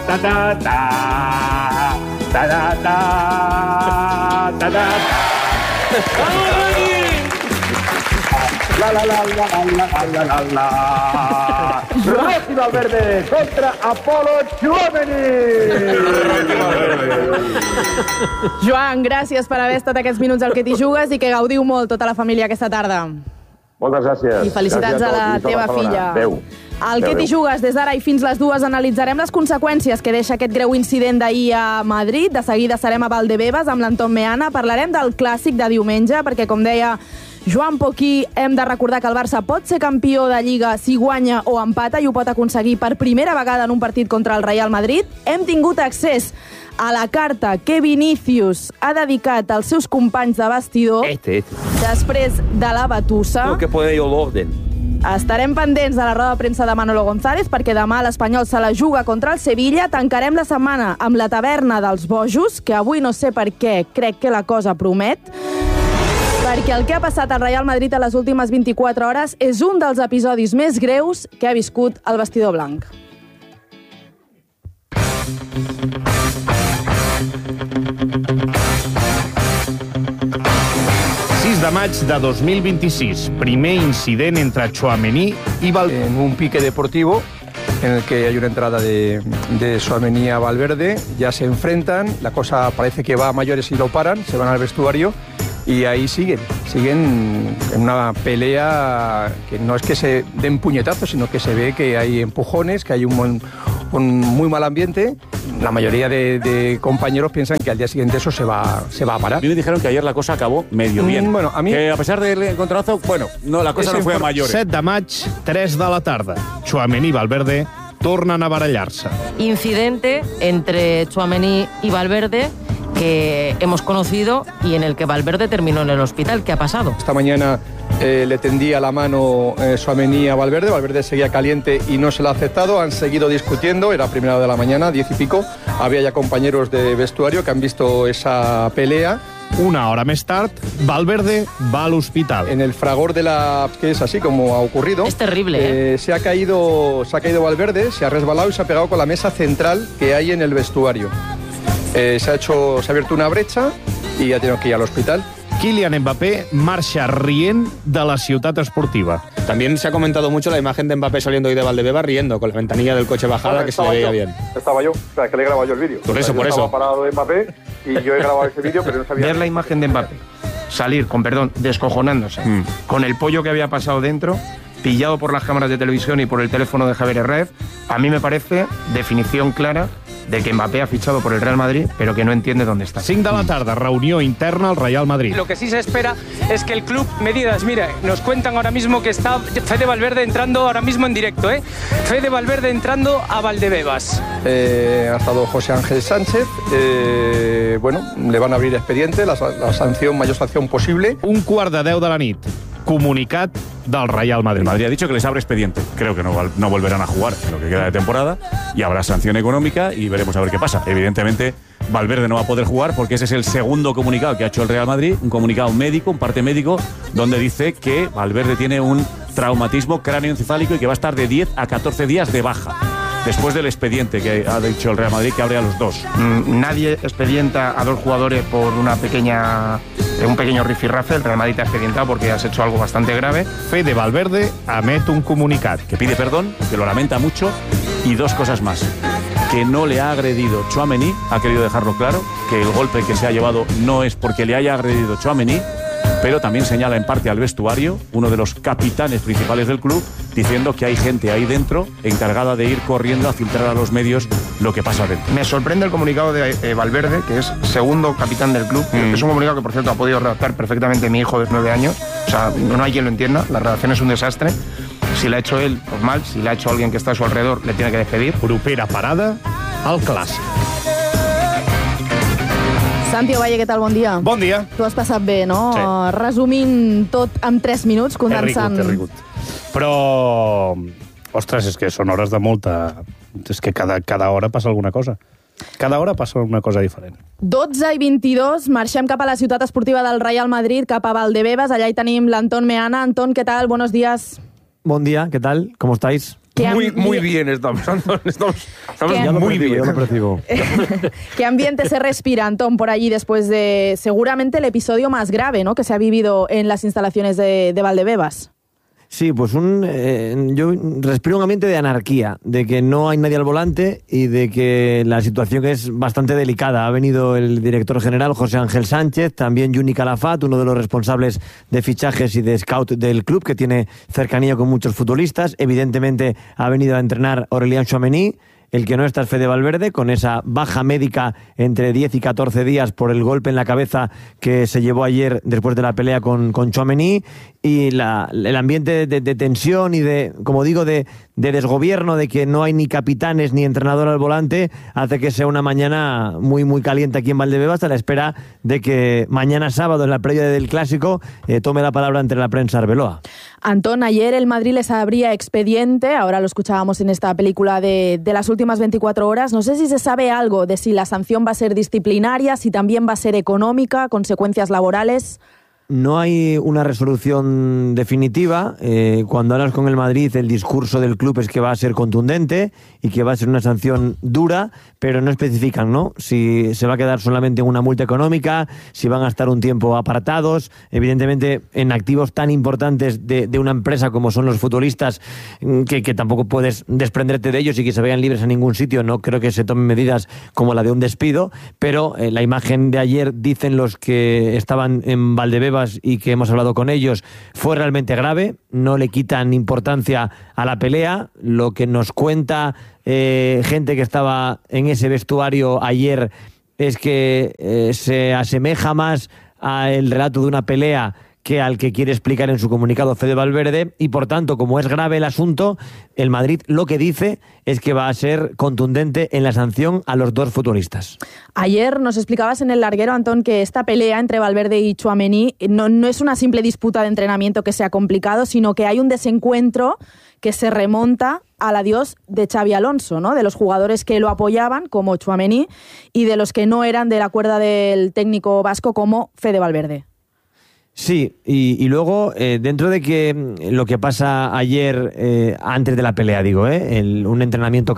Rocky Valverde contra Apolo Tchouaméni. Joan, gràcies per haver estat aquests minuts al Que t'hi jugues i que gaudiu molt tota la família aquesta tarda. Moltes gràcies. I felicitats a la teva filla. Adéu. Al Que t'hi jugues, des d'ara i fins les 2 analitzarem les conseqüències que deixa aquest greu incident d'ahir a Madrid. De seguida serem a Valdebebas amb l'Anton Meana. Parlarem del clàssic de diumenge, perquè, com deia Joan Poquí, hem de recordar que el Barça pot ser campió de Lliga si guanya o empata i ho pot aconseguir per primera vegada en un partit contra el Real Madrid. Hem tingut accés a la carta que Vinícius ha dedicat als seus companys de vestidor després de la batussa. Creo que pone yo el orden. Estarem pendents de la roda de premsa de Manolo González perquè demà l'Espanyol se la juga contra el Sevilla. Tancarem la setmana amb la taverna dels bojos, que avui no sé per què crec que la cosa promet, perquè el que ha passat al Real Madrid a les últimes 24 hores és un dels episodis més greus que ha viscut el vestidor blanc. De maig de 2026, primer incident entre Tchouaméni y Valverde. En un pique deportivo en el que hay una entrada de Tchouaméni a Valverde, ya se enfrentan, la cosa parece que va a mayores y lo paran, se van al vestuario y ahí siguen en una pelea que no es que se den puñetazos, sino que se ve que hay empujones, que hay un muy mal ambiente. La mayoría de compañeros piensan que al día siguiente eso se va a parar. A mí me dijeron que ayer la cosa acabó medio bien. Bueno, a mí... Que a pesar del encontronazo, bueno, no, la cosa no fue a mayores. 7 de maig, 3 de la tarda. Tchouaméni i Valverde tornen a barallar-se. Incidente entre Tchouaméni y Valverde que hemos conocido y en el que Valverde terminó en el hospital. ¿Qué ha pasado? Esta mañana le tendía la mano Tchouaméni a Valverde. Valverde seguía caliente y no se lo ha aceptado. Han seguido discutiendo. Era primera hora de la mañana, 10 y pico. Había ya compañeros de vestuario que han visto esa pelea. Una hora més tard, Valverde va a l'hospital. En el fragor de la... que es así como ha ocurrido. Es terrible, se ha caído Valverde, se ha resbalado y se ha pegado con la mesa central que hay en el vestuario. Se ha abierto una brecha y ha tenido que ir al hospital. Kylian Mbappé marxa rient de la ciutat esportiva. También se ha comentado mucho la imagen de Mbappé saliendo hoy de Valdebebas riendo con la ventanilla del coche bajada, que se le veía bien. Estaba yo, o sea, que le he grabado yo el vídeo. Por eso. Estaba parado de Mbappé y yo he grabado ese vídeo, pero no sabía... Ver la imagen de Mbappé salir, con perdón, descojonándose, con el pollo que había pasado dentro, pillado por las cámaras de televisión y por el teléfono de Javier Herrera, a mí me parece definición clara de que Mbappé ha fichado por el Real Madrid, pero que no entiende dónde está. 5 de la tarda, reunió interna al Real Madrid. Lo que sí se espera es que el club medidas. Mira, nos cuentan ahora mismo que está Fede Valverde entrando ahora mismo en directo, Fede Valverde entrando a Valdebebas. Ha estado José Ángel Sánchez. Bueno, le van a abrir expediente, la sanción, mayor sanción posible. 9:15 de la nit. Comunicat del Real Madrid. El Madrid ha dicho que les abre expediente. Creo que no volverán a jugar en lo que queda de temporada y habrá sanción económica y veremos a ver qué pasa. Evidentemente, Valverde no va a poder jugar porque ese es el segundo comunicado que ha hecho el Real Madrid, un comunicado médico, un parte médico, donde dice que Valverde tiene un traumatismo cráneoencefálico y que va a estar de 10 a 14 días de baja. Después del expediente que ha dicho el Real Madrid que abre a los dos. Nadie expedienta a dos jugadores por un pequeño rifirrafe. El Real Madrid te ha expedientado porque has hecho algo bastante grave. Fede Valverde emet un comunicat. Que pide perdón, que lo lamenta mucho y dos cosas más. Que no le ha agredido Tchouaméni, ha querido dejarlo claro, que el golpe que se ha llevado no es porque le haya agredido Tchouaméni, pero también señala en parte al vestuario, uno de los capitanes principales del club, diciendo que hay gente ahí dentro encargada de ir corriendo a filtrar a los medios lo que pasa dentro. Me sorprende el comunicado de Valverde, que es segundo capitán del club. Es un comunicado que, por cierto, ha podido redactar perfectamente mi hijo de 9 años. O sea, no hay quien lo entienda, la redacción es un desastre. Si la ha hecho él, pues mal. Si la ha hecho alguien que está a su alrededor, le tiene que despedir. Propera parada al clàssic. Santi Ovalle, què tal? Bon dia. Bon dia. Tu has passat bé, no? Sí. Resumint tot en 3 minuts, condensant... He rigut. Però, ostres, és que són hores de molta... És que cada hora passa alguna cosa. Cada hora passa una cosa diferent. 12:22, marxem cap a la ciutat esportiva del Real Madrid, cap a Valdebebas. Allà hi tenim l'Anton Meana. Anton, què tal? Buenos días. Buen día, ¿qué tal? ¿Cómo estáis? Muy bien estamos muy bien. Yo lo percibo. ¿Qué ambiente se respira, Antón, por allí después de seguramente el episodio más grave, ¿no?, que se ha vivido en las instalaciones de Valdebebas? Sí, pues yo respiro un ambiente de anarquía, de que no hay nadie al volante y de que la situación es bastante delicada. Ha venido el director general, José Ángel Sánchez, también Juni Calafat, uno de los responsables de fichajes y de scout del club, que tiene cercanía con muchos futbolistas. Evidentemente ha venido a entrenar Aurélien Tchouaméni. El que no está es Fede Valverde, con esa baja médica entre 10 y 14 días por el golpe en la cabeza que se llevó ayer después de la pelea con Tchouaméni, y el ambiente de tensión y como digo, de desgobierno, de que no hay ni capitanes ni entrenador al volante, hace que sea una mañana muy, muy caliente aquí en Valdebebas, a la espera de que mañana sábado, en la previa del Clásico, tome la palabra ante la prensa Arbeloa. Antón, ayer el Madrid les abría expediente, ahora lo escuchábamos en esta película de las últimas 24 horas. No sé si se sabe algo de si la sanción va a ser disciplinaria, si también va a ser económica, consecuencias laborales. No hay una resolución definitiva. Cuando hablas con el Madrid, el discurso del club es que va a ser contundente y que va a ser una sanción dura, pero no especifican, ¿no?, si se va a quedar solamente en una multa económica, si van a estar un tiempo apartados. Evidentemente, en activos tan importantes de una empresa como son los futbolistas, que tampoco puedes desprenderte de ellos y que se vean libres en ningún sitio, no creo que se tomen medidas como la de un despido, pero la imagen de ayer, dicen los que estaban en Valdebebas y que hemos hablado con ellos, fue realmente grave. No le quitan importancia a la pelea. Lo que nos cuenta gente que estaba en ese vestuario ayer es que se asemeja más al relato de una pelea que al que quiere explicar en su comunicado Fede Valverde, y por tanto, como es grave el asunto, el Madrid lo que dice es que va a ser contundente en la sanción a los dos futbolistas. Ayer nos explicabas en el larguero, Antón, que esta pelea entre Valverde y Tchouaméni no es una simple disputa de entrenamiento que sea complicado, sino que hay un desencuentro que se remonta al adiós de Xabi Alonso, ¿no?, de los jugadores que lo apoyaban, como Tchouaméni, y de los que no eran de la cuerda del técnico vasco, como Fede Valverde. Sí, y luego, dentro de que lo que pasa ayer, antes de la pelea, un entrenamiento